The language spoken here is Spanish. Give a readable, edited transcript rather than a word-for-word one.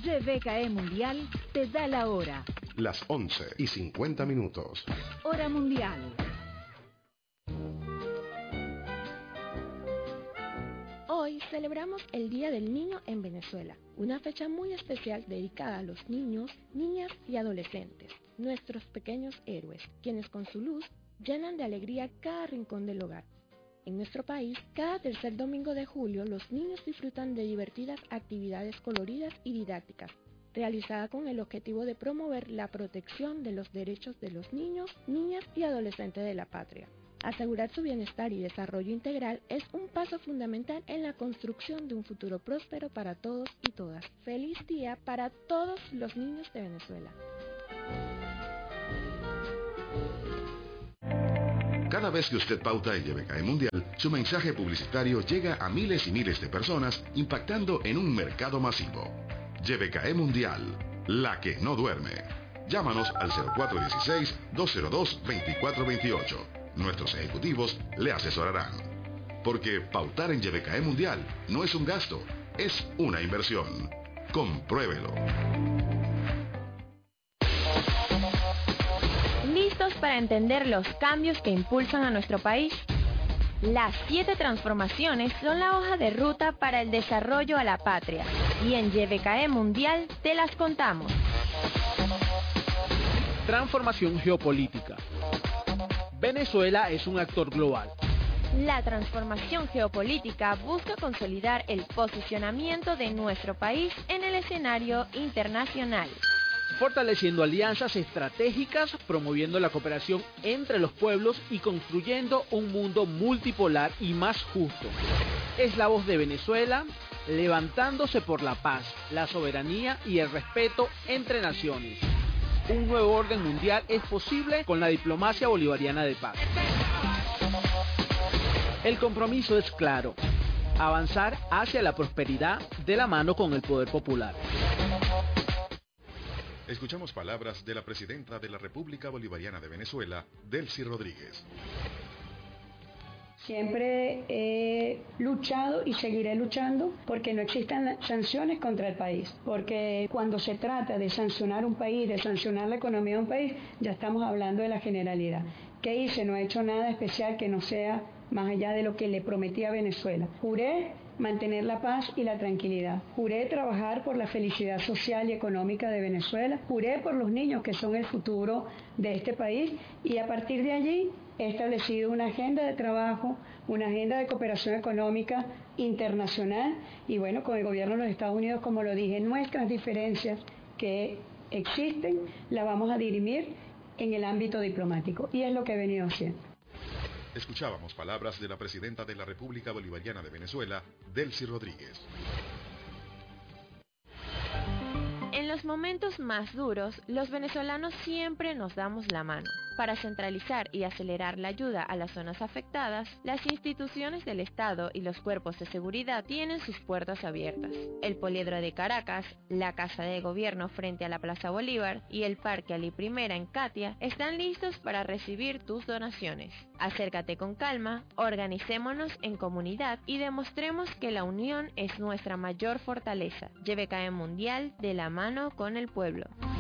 YBKE Mundial te da la hora. Las 11:50. Hora mundial. Hoy celebramos el Día del Niño en Venezuela, una fecha muy especial dedicada a los niños, niñas y adolescentes, nuestros pequeños héroes, quienes con su luz llenan de alegría cada rincón del hogar. En nuestro país, cada tercer domingo de julio, los niños disfrutan de divertidas actividades coloridas y didácticas, realizadas con el objetivo de promover la protección de los derechos de los niños, niñas y adolescentes de la patria. Asegurar su bienestar y desarrollo integral es un paso fundamental en la construcción de un futuro próspero para todos y todas. ¡Feliz día para todos los niños de Venezuela! Cada vez que usted pauta en YBKE Mundial, su mensaje publicitario llega a miles y miles de personas, impactando en un mercado masivo. YBKE Mundial, la que no duerme. Llámanos al 0416-202-2428. Nuestros ejecutivos le asesorarán. Porque pautar en YBKE Mundial no es un gasto, es una inversión. Compruébelo. ¿Listos para entender los cambios que impulsan a nuestro país? Las 7 transformaciones son la hoja de ruta para el desarrollo a la patria, y en YBKE Mundial te las contamos. Transformación geopolítica. Venezuela es un actor global. La transformación geopolítica busca consolidar el posicionamiento de nuestro país en el escenario internacional, Fortaleciendo alianzas estratégicas, promoviendo la cooperación entre los pueblos y construyendo un mundo multipolar y más justo. Es la voz de Venezuela, levantándose por la paz, la soberanía y el respeto entre naciones. Un nuevo orden mundial es posible con la diplomacia bolivariana de paz. El compromiso es claro: avanzar hacia la prosperidad de la mano con el poder popular. Escuchamos palabras de la presidenta de la República Bolivariana de Venezuela, Delcy Rodríguez. Siempre he luchado y seguiré luchando porque no existan sanciones contra el país, porque cuando se trata de sancionar un país, de sancionar la economía de un país, ya estamos hablando de la generalidad. ¿Qué hice? No he hecho nada especial que no sea más allá de lo que le prometí a Venezuela. Juré mantener la paz y la tranquilidad. Juré trabajar por la felicidad social y económica de Venezuela. Juré por los niños que son el futuro de este país, y a partir de allí he establecido una agenda de trabajo, una agenda de cooperación económica internacional, y bueno, con el gobierno de los Estados Unidos, como lo dije, nuestras diferencias que existen las vamos a dirimir en el ámbito diplomático, y es lo que he venido haciendo. Escuchábamos palabras de la presidenta de la República Bolivariana de Venezuela, Delcy Rodríguez. En los momentos más duros, los venezolanos siempre nos damos la mano. Para centralizar y acelerar la ayuda a las zonas afectadas, las instituciones del Estado y los cuerpos de seguridad tienen sus puertas abiertas. El Poliedro de Caracas, la Casa de Gobierno frente a la Plaza Bolívar y el Parque Ali Primera en Catia están listos para recibir tus donaciones. Acércate con calma, organicémonos en comunidad y demostremos que la unión es nuestra mayor fortaleza. YBKE Mundial, de la mano con el pueblo.